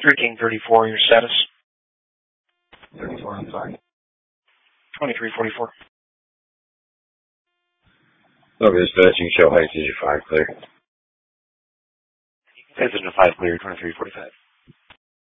3 King 34, your status? 34, I'm sorry. 2344. Okay, dispatching, show height, 5 clear. Transition to 5 clear, 2345.